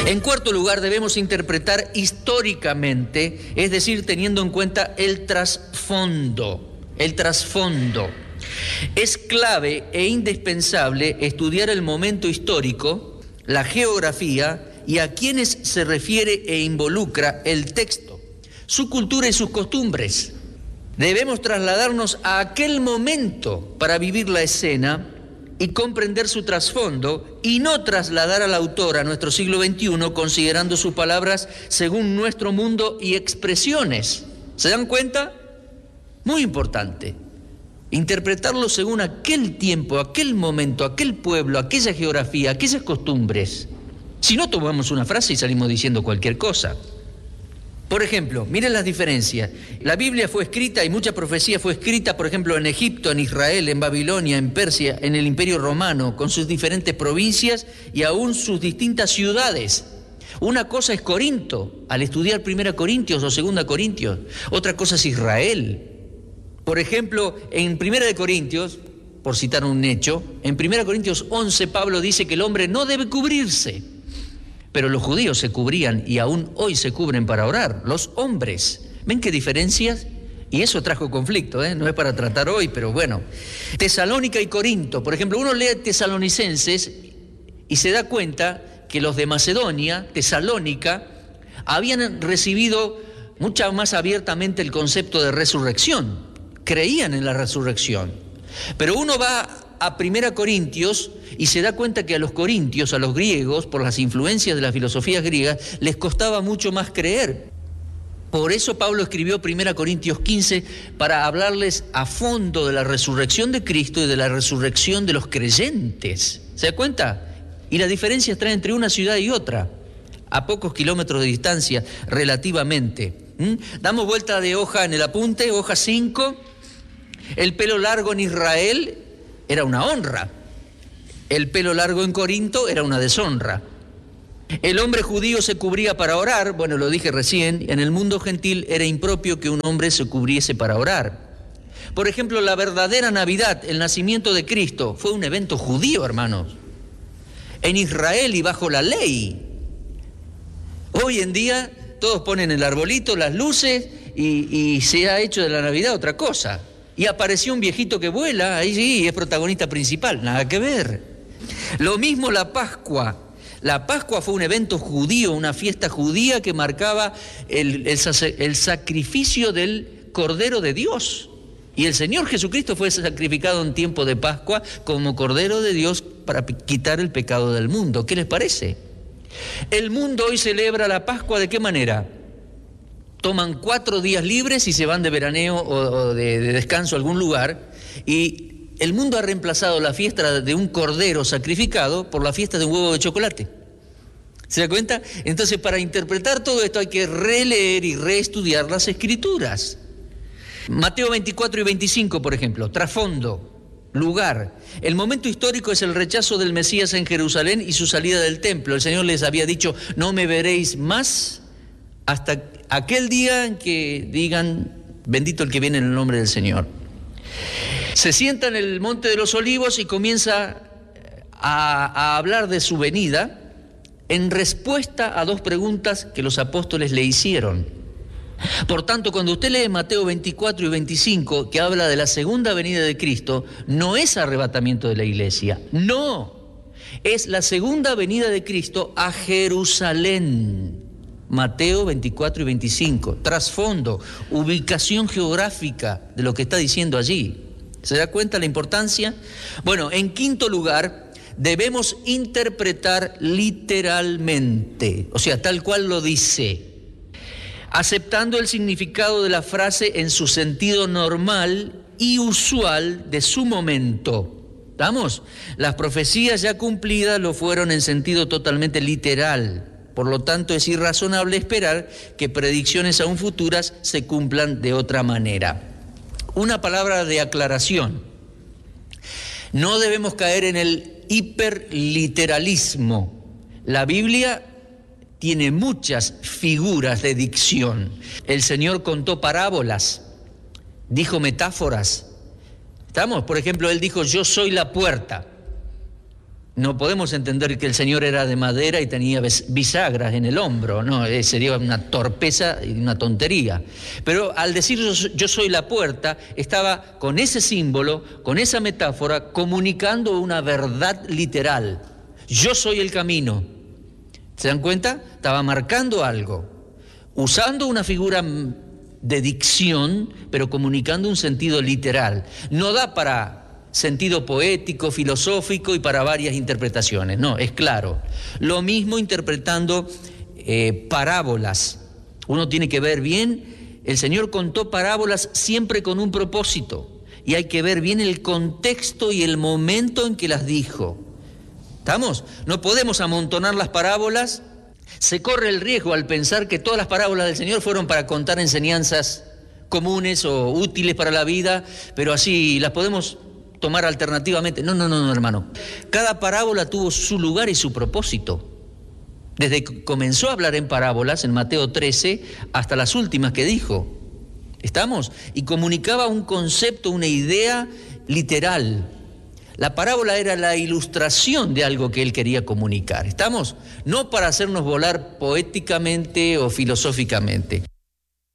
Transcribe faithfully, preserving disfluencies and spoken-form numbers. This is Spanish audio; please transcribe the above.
En cuarto lugar, debemos interpretar históricamente, es decir, teniendo en cuenta el trasfondo, el trasfondo. Es clave e indispensable estudiar el momento histórico, la geografía y a quienes se refiere e involucra el texto, su cultura y sus costumbres. Debemos trasladarnos a aquel momento para vivir la escena y comprender su trasfondo, y no trasladar al autor a nuestro siglo veintiuno considerando sus palabras según nuestro mundo y expresiones. ¿Se dan cuenta? Muy importante. Interpretarlo según aquel tiempo, aquel momento, aquel pueblo, aquella geografía, aquellas costumbres. Si no, tomamos una frase y salimos diciendo cualquier cosa. Por ejemplo, miren las diferencias. La Biblia fue escrita y mucha profecía fue escrita, por ejemplo, en Egipto, en Israel, en Babilonia, en Persia, en el Imperio Romano, con sus diferentes provincias y aún sus distintas ciudades. Una cosa es Corinto, al estudiar Primera Corintios o Segunda Corintios. Otra cosa es Israel. Por ejemplo, en Primera de Corintios, por citar un hecho, en Primera Corintios once, Pablo dice que el hombre no debe cubrirse. Pero los judíos se cubrían y aún hoy se cubren para orar, los hombres. ¿Ven qué diferencias? Y eso trajo conflicto, ¿eh? No es para tratar hoy, pero bueno. Tesalónica y Corinto, por ejemplo, uno lee Tesalonicenses y se da cuenta que los de Macedonia, Tesalónica, habían recibido mucho más abiertamente el concepto de resurrección, creían en la resurrección. Pero uno va a Primera Corintios y se da cuenta que a los corintios, a los griegos, por las influencias de las filosofías griegas, les costaba mucho más creer. Por eso Pablo escribió Primera Corintios quince para hablarles a fondo de la resurrección de Cristo y de la resurrección de los creyentes. ¿Se da cuenta? Y la diferencia está entre una ciudad y otra, a pocos kilómetros de distancia relativamente. ¿Mm? Damos vuelta de hoja en el apunte, hoja cinco. El pelo largo en Israel era una honra. El pelo largo en Corinto era una deshonra. El hombre judío se cubría para orar, bueno, lo dije recién, en el mundo gentil era impropio que un hombre se cubriese para orar. Por ejemplo, la verdadera Navidad, el nacimiento de Cristo, fue un evento judío, hermanos. En Israel y bajo la ley. Hoy en día todos ponen el arbolito, las luces y, y se ha hecho de la Navidad otra cosa. Y apareció un viejito que vuela, ahí sí, es protagonista principal, nada que ver. Lo mismo la Pascua. La Pascua fue un evento judío, una fiesta judía que marcaba el, el, el sacrificio del Cordero de Dios. Y el Señor Jesucristo fue sacrificado en tiempo de Pascua como Cordero de Dios para quitar el pecado del mundo. ¿Qué les parece? El mundo hoy celebra la Pascua ¿de qué manera? Toman cuatro días libres y se van de veraneo o, o de, de descanso a algún lugar, y el mundo ha reemplazado la fiesta de un cordero sacrificado por la fiesta de un huevo de chocolate. ¿Se da cuenta? Entonces, para interpretar todo esto hay que releer y reestudiar las Escrituras. Mateo veinticuatro y veinticinco, por ejemplo, trasfondo, lugar. El momento histórico es el rechazo del Mesías en Jerusalén y su salida del templo. El Señor les había dicho, no me veréis más hasta aquel día en que digan, bendito el que viene en el nombre del Señor. Se sienta en el Monte de los Olivos y comienza a, a hablar de su venida en respuesta a dos preguntas que los apóstoles le hicieron. Por tanto, cuando usted lee Mateo veinticuatro y veinticinco, que habla de la segunda venida de Cristo, no es arrebatamiento de la iglesia, no, es la segunda venida de Cristo a Jerusalén. Mateo veinticuatro y veinticinco, trasfondo, ubicación geográfica de lo que está diciendo allí. ¿Se da cuenta la importancia? Bueno, en quinto lugar, debemos interpretar literalmente, o sea, tal cual lo dice, aceptando el significado de la frase en su sentido normal y usual de su momento. ¿Estamos? Las profecías ya cumplidas lo fueron en sentido totalmente literal. Por lo tanto, es irrazonable esperar que predicciones aún futuras se cumplan de otra manera. Una palabra de aclaración. No debemos caer en el hiperliteralismo. La Biblia tiene muchas figuras de dicción. El Señor contó parábolas, dijo metáforas. ¿Estamos? Por ejemplo, Él dijo, yo soy la puerta. No podemos entender que el Señor era de madera y tenía bisagras en el hombro, no, sería una torpeza y una tontería. Pero al decir yo soy la puerta, estaba con ese símbolo, con esa metáfora, comunicando una verdad literal. Yo soy el camino. ¿Se dan cuenta? Estaba marcando algo, usando una figura de dicción, pero comunicando un sentido literal. No da para sentido poético, filosófico y para varias interpretaciones. No, es claro. Lo mismo interpretando eh, parábolas. Uno tiene que ver bien, el Señor contó parábolas siempre con un propósito y hay que ver bien el contexto y el momento en que las dijo. ¿Estamos? No podemos amontonar las parábolas. Se corre el riesgo al pensar que todas las parábolas del Señor fueron para contar enseñanzas comunes o útiles para la vida, pero así las podemos tomar alternativamente. No, no, no, no, hermano. Cada parábola tuvo su lugar y su propósito. Desde que comenzó a hablar en parábolas, en Mateo trece, hasta las últimas que dijo. ¿Estamos? Y comunicaba un concepto, una idea literal. La parábola era la ilustración de algo que él quería comunicar. ¿Estamos? No para hacernos volar poéticamente o filosóficamente.